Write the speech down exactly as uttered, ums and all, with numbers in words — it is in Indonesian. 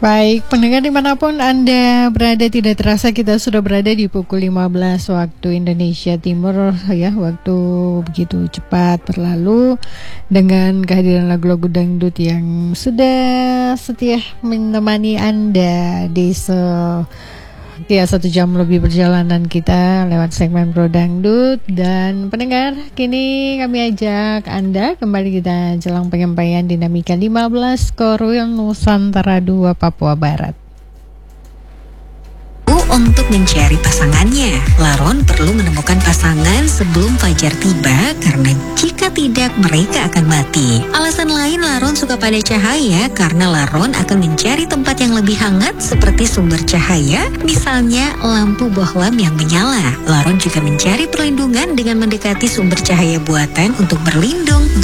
Baik, pendengar dimanapun Anda berada, tidak terasa kita sudah berada di pukul lima belas waktu Indonesia Timur ya. Waktu begitu cepat berlalu dengan kehadiran lagu-lagu dangdut yang sudah setia menemani Anda di se ya satu jam lebih perjalanan kita lewat segmen Pro Dangdut. Dan pendengar, kini kami ajak Anda kembali kita jelang penyampaian dinamika lima belas Korwil Nusantara dua Papua Barat. Untuk mencari pasangannya, Laron perlu menemukan pasangan sebelum fajar tiba, karena jika tidak mereka akan mati. Alasan lain Laron suka pada cahaya karena Laron akan mencari tempat yang lebih hangat seperti sumber cahaya, misalnya lampu bohlam yang menyala. Laron juga mencari perlindungan dengan mendekati sumber cahaya buatan untuk berlindung